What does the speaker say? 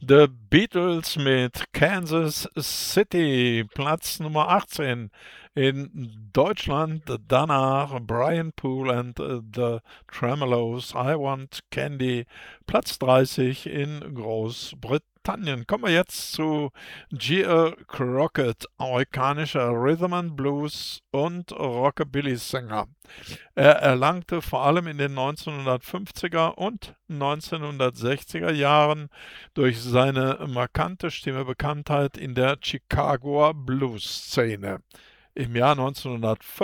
The Beatles mit Kansas City, Platz Nummer 18. In Deutschland danach Brian Poole and the Tremeloes, I Want Candy, Platz 30 in Großbritannien. Kommen wir jetzt zu G.L. Crockett, amerikanischer Rhythm and Blues und Rockabilly-Sänger. Er erlangte vor allem in den 1950er und 1960er Jahren durch seine markante Stimme Bekanntheit in der Chicagoer Blues-Szene. Im Jahr 1995